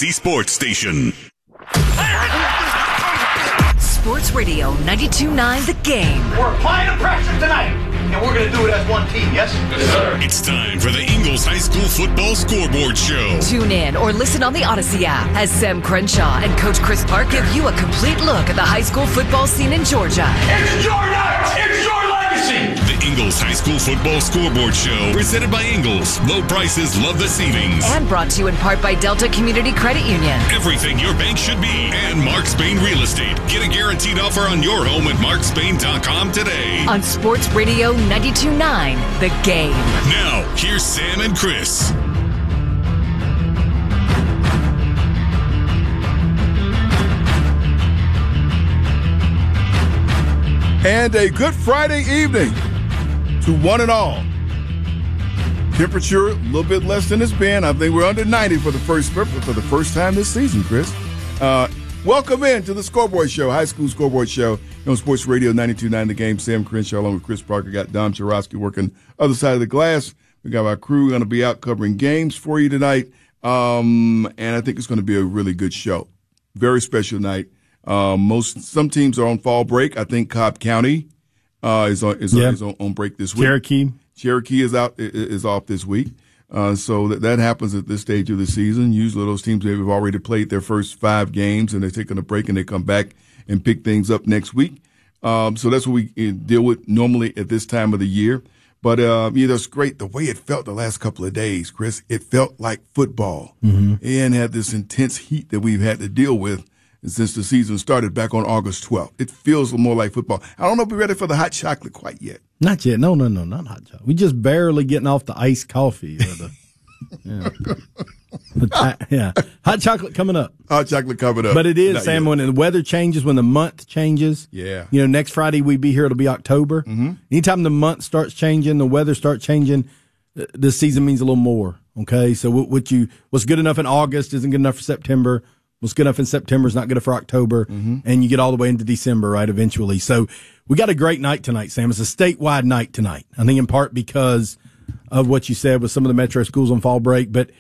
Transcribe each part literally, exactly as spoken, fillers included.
Audacy Sports Station. Sports Radio ninety-two point nine The Game. We're applying the pressure tonight, and we're going to do it as one team, yes? Yes, sir. It's time for the Ingles High School Football Scoreboard Show. Tune in or listen on the Audacy app as Sam Crenshaw and Coach Chris Park give you a complete look at the high school football scene in Georgia. It's your night! It's your legacy! The Ingles High School Football Scoreboard Show, presented by Ingles. Low prices, love the savings. And brought to you in part by Delta Community Credit Union. Everything your bank should be. And Mark Spain Real Estate. Get a guaranteed offer on your home at mark spain dot com today. On Sports Radio ninety-two point nine The Game. Now, here's Sam and Chris. And a good Friday evening to one and all. Temperature a little bit less than it's been. I think we're under ninety for the first for the first time this season, Chris. Uh, welcome in to the Scoreboard Show, High School Scoreboard Show on Sports Radio ninety-two point nine The Game. Sam Crenshaw along with Chris Parker. Got Dom Chorosky working other side of the glass. We got our crew going to be out covering games for you tonight, um, and I think it's going to be a really good show. Very special night. Um, most some teams are on fall break. I think Cobb County uh, is on is, yep. is on, on break this week. Cherokee, Cherokee is out is off this week. Uh, so that that happens at this stage of the season. Usually, those teams have already played their first five games and they're taking a break and they come back and pick things up next week. Um, so that's what we deal with normally at this time of the year. But uh, you know, it's great the way it felt the last couple of days, Chris. It felt like football, mm-hmm. and had this intense heat that we've had to deal with since the season started back on August twelfth. It feels more like football. I don't know if we're ready for the hot chocolate quite yet. Not yet. No, no, no, not hot chocolate. We just barely getting off the iced coffee. Or the, yeah. the, yeah. Hot chocolate coming up. Hot chocolate coming up. But it is, Not Sam, yet. when the weather changes, when the month changes. Yeah. You know, next Friday we be here, it'll be October. Mm-hmm. Anytime the month starts changing, the weather starts changing, this season means a little more. Okay? So what you what's good enough in August isn't good enough for September. What's good enough in September is not good enough for October, mm-hmm. and you get all the way into December, right, eventually. So we got a great night tonight, Sam. It's a statewide night tonight, I think in part because of what you said with some of the metro schools on fall break, but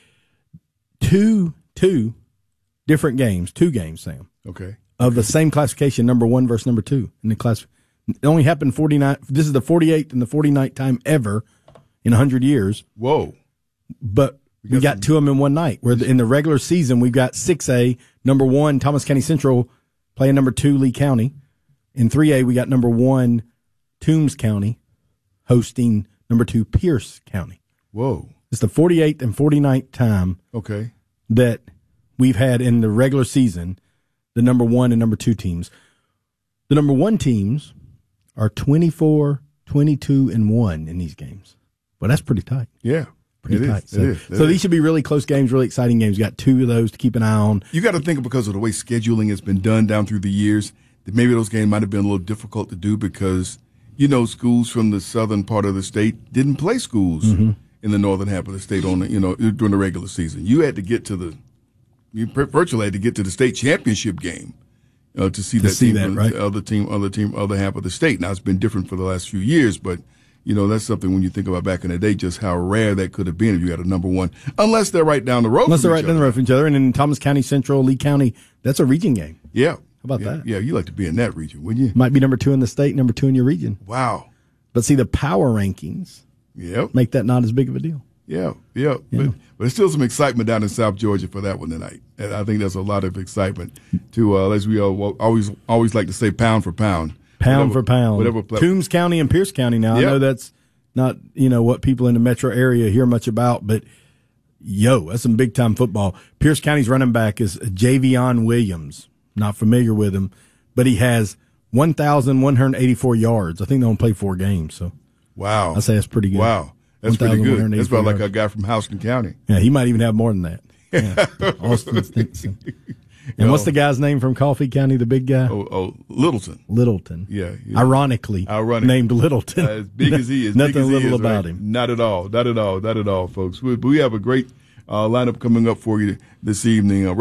two two different games, two games, Sam. Okay. Of the same classification, number one versus number two. In the class, it only happened forty-nine. This is the forty-eighth and the forty-ninth time ever in one hundred years. Whoa. But we got two of them in one night. Where in the regular season, we've got six A, number one, Thomas County Central playing number two, Lee County. In three A, we got number one, Toombs County hosting number two, Pierce County. Whoa. It's the forty-eighth and forty-ninth time okay. that we've had in the regular season the number one and number two teams. The number one teams are twenty-four, twenty-two, and one in these games. Well, that's pretty tight. Yeah. Pretty it tight. Is, so it is, it so is. These should be really close games, really exciting games. You got two of those to keep an eye on. You got to think because of the way scheduling has been done down through the years that maybe those games might have been a little difficult to do because, you know, schools from the southern part of the state didn't play schools mm-hmm. in the northern half of the state on the, you know, during the regular season. You had to get to the, you virtually had to get to the state championship game uh, to see to that see team, that, from right? the other team, other team, other half of the state. Now it's been different for the last few years, but. You know, that's something when you think about back in the day, just how rare that could have been if you had a number one, unless they're right down the road. Unless they're right other. down the road from each other. And in Thomas County Central, Lee County, that's a region game. Yeah. How about yeah. that? Yeah, you like to be in that region, wouldn't you? Might be number two in the state, number two in your region. Wow. But see, the power rankings yep. make that not as big of a deal. Yeah, yeah. yeah. But, but there's still some excitement down in South Georgia for that one tonight. And I think there's a lot of excitement to, uh, as we always always like to say, pound for pound. Pound whatever, for pound. Whatever play. Toombs County and Pierce County now. Yep. I know that's not, you know, what people in the metro area hear much about, but yo, that's some big time football. Pierce County's running back is Javion Williams. Not familiar with him, but he has one thousand one hundred eighty-four yards. I think they only play four games, so. Wow. I say that's pretty good. Wow. That's pretty good. That's about like a guy from Houston County. Yeah, he might even have more than that. Yeah. Austin Stinson. And what's the guy's name from Coffee County, the big guy? Oh, oh Littleton. Littleton. Yeah. yeah. Ironically, Ironically named Littleton. Uh, as big as he is. Nothing big as little he is, about right? him. Not at all. Not at all. Not at all, folks. We, we have a great uh, lineup coming up for you this evening. Uh,